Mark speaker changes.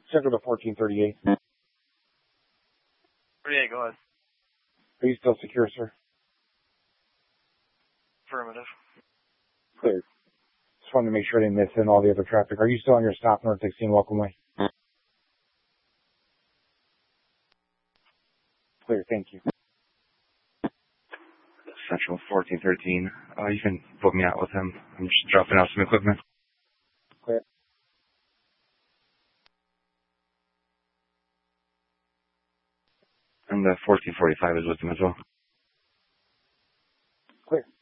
Speaker 1: Central to 1438.
Speaker 2: 38, go ahead.
Speaker 1: Are you still secure, sir?
Speaker 2: Affirmative.
Speaker 1: Cleared. Just wanted to make sure I didn't miss in all the other traffic. Are you still on your stop North 16 Welcome Way? Clear, thank you.
Speaker 3: Central 1413. You can book me out with him. I'm just dropping out some equipment.
Speaker 1: Clear.
Speaker 3: And the 1445 is with him as well.
Speaker 1: Clear.